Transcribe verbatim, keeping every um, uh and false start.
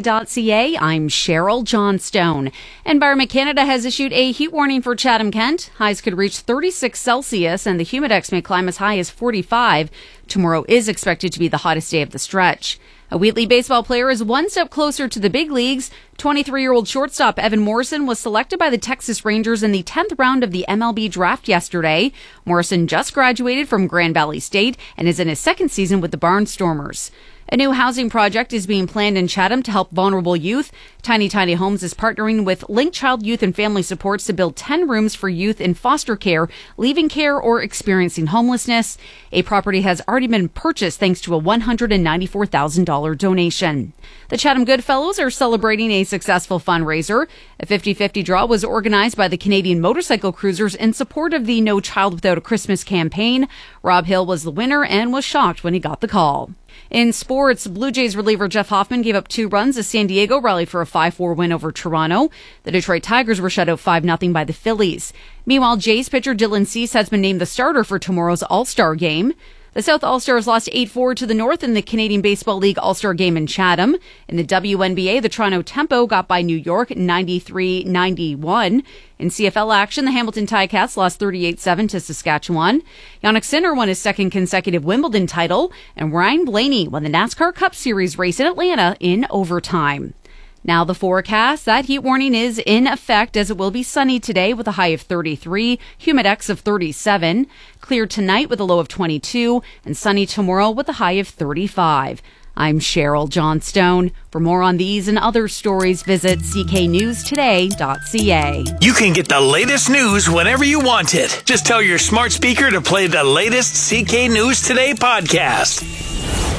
dot c a. I'm Cheryl Johnstone. Environment Canada has issued a heat warning for Chatham-Kent. Highs could reach thirty-six Celsius and the humidex may climb as high as forty-five. Tomorrow is expected to be the hottest day of the stretch. A Wheatley baseball player is one step closer to the big leagues. twenty-three-year-old shortstop Evan Morrison was selected by the Texas Rangers in the tenth round of the M L B draft yesterday. Morrison just graduated from Grand Valley State and is in his second season with the Barnstormers. A new housing project is being planned in Chatham to help vulnerable youth. Tiny Tiny Homes is partnering with Link Child Youth and Family Supports to build ten rooms for youth in foster care, leaving care, or experiencing homelessness. A property has already been purchased thanks to a one hundred ninety-four thousand dollars donation. The Chatham Goodfellows are celebrating a successful fundraiser. A fifty-fifty draw was organized by the Canadian Motorcycle Cruisers in support of the No Child Without a Christmas campaign. Rob Hill was the winner and was shocked when he got the call. In sports, Blue Jays reliever Jeff Hoffman gave up two runs as San Diego rallied for a five four win over Toronto. The Detroit Tigers were shut out five nothing by the Phillies. Meanwhile, Jays pitcher Dylan Cease has been named the starter for tomorrow's All-Star game. The South All-Stars lost eight four to the North in the Canadian Baseball League All-Star game in Chatham. In the W N B A, the Toronto Tempo got by New York ninety-three ninety-one. In C F L action, the Hamilton Ticats lost thirty-eight seven to Saskatchewan. Jannik Sinner won his second consecutive Wimbledon title, and Ryan Blaney won the NASCAR Cup Series race in Atlanta in overtime. Now the forecast. That heat warning is in effect as it will be sunny today with a high of thirty-three, humidex of thirty-seven, clear tonight with a low of twenty-two, and sunny tomorrow with a high of thirty-five. I'm Cheryl Johnstone. For more on these and other stories, visit c k news today dot c a. You can get the latest news whenever you want it. Just tell your smart speaker to play the latest C K News Today podcast.